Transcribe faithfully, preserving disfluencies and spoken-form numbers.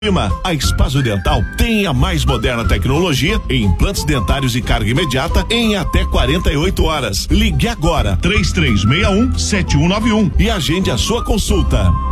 A Espaço Dental tem a mais moderna tecnologia em implantes dentários e carga imediata em até quarenta e oito horas. Ligue agora três três seis um sete um nove um e agende a sua consulta.